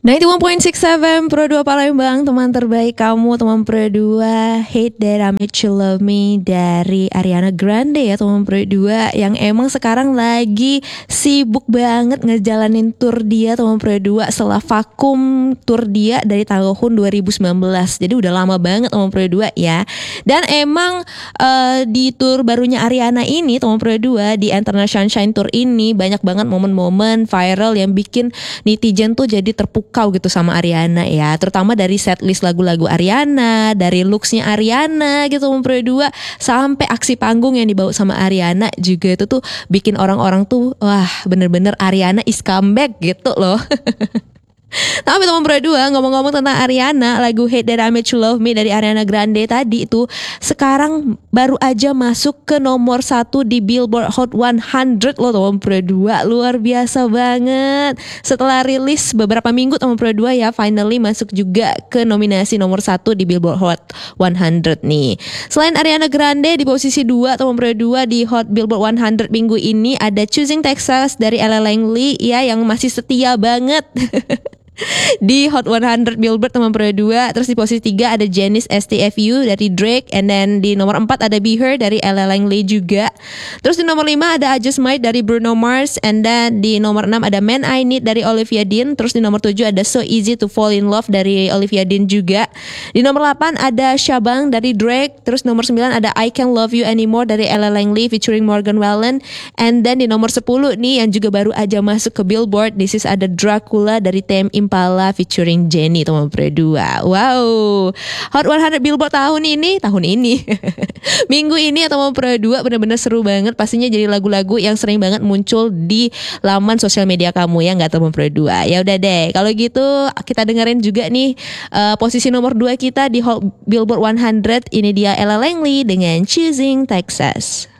91.67 Pro 2 Palembang, teman terbaik kamu, teman Pro 2. Hate That I Made You Love Me dari Ariana Grande ya teman Pro 2, yang emang sekarang lagi sibuk banget ngejalanin tour dia teman Pro 2 setelah vakum tour dia dari tahun 2019. Jadi udah lama banget teman Pro 2 ya. Dan emang di tour barunya Ariana ini teman Pro 2, di Eternal Sunshine Tour ini banyak banget momen-momen viral yang bikin netizen tuh jadi terpukau gitu sama Ariana ya, terutama dari setlist lagu-lagu Ariana, dari looksnya Ariana gitu Pro 2, sampai aksi panggung yang dibawa sama Ariana juga itu tuh bikin orang-orang tuh wah bener-bener Ariana is comeback gitu loh. Tapi teman Pro 2, ngomong-ngomong tentang Ariana, lagu Hate That I Made You Love Me dari Ariana Grande tadi itu sekarang baru aja masuk ke nomor 1 di Billboard Hot 100 loh teman Pro 2. Luar biasa banget. Setelah rilis beberapa minggu teman Pro 2 ya, finally masuk juga ke nominasi nomor 1 di Billboard Hot 100 nih. Selain Ariana Grande, di posisi 2 teman Pro 2 di Hot Billboard 100 minggu ini ada Choosing Texas dari Ella Langley ya, yang masih setia banget di Hot 100 Billboard teman Pro 2. Terus di posisi 3 ada Janice STFU dari Drake, and then di nomor 4 ada Be Her dari Ella Langley juga. Terus di nomor 5 ada I Just Might dari Bruno Mars, and then di nomor 6 ada Man I Need dari Olivia Dean. Terus di nomor 7 ada So Easy to Fall in Love dari Olivia Dean juga. Di nomor 8 ada Shabang dari Drake. Terus nomor 9 ada I Can't Love You Anymore dari Ella Langley featuring Morgan Wallen. And then di nomor 10 nih yang juga baru aja masuk ke Billboard, this is ada Dracula dari TM Impala featuring Jennie teman Pro 2. Wow, Hot 100 Billboard tahun ini minggu ini ya teman Pro 2 bener-bener seru banget. Pastinya jadi lagu-lagu yang sering banget muncul di laman sosial media kamu ya, nggak teman Pro 2? Ya udah deh, kalau gitu kita dengerin juga nih posisi nomor 2 kita di Hot Billboard 100. Ini dia Ella Langley dengan Choosing Texas.